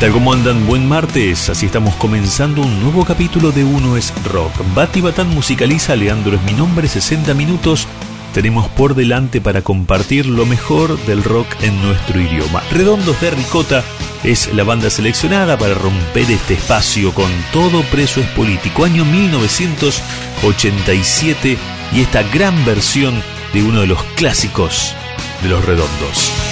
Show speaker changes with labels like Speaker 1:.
Speaker 1: tal? ¿Cómo andan? Buen martes, así estamos comenzando un nuevo capítulo de Uno es Rock. Bati Batán musicaliza, Leandro es mi nombre, 60 minutos tenemos por delante para compartir lo mejor del rock en nuestro idioma. Redondos de Ricota es la banda seleccionada para romper este espacio con Todo preso es político, año 1987, y esta gran versión de uno de los clásicos de Los Redondos.